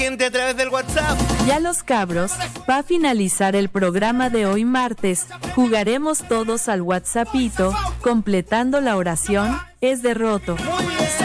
gente a través del WhatsApp. Ya los cabros, va a finalizar el programa de hoy martes, jugaremos todos al WhatsAppito, completando la oración, es derroto. Muy